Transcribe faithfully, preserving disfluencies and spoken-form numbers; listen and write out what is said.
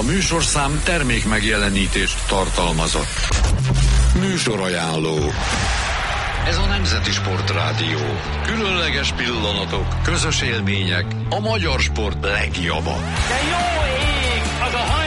műsorszám termék megjelenítést tartalmazott. Műsorajánló. Ez a Nemzeti Sportrádió. Különleges pillanatok, közös élmények, a magyar sport legjobba. De jó ég! Az a hajó!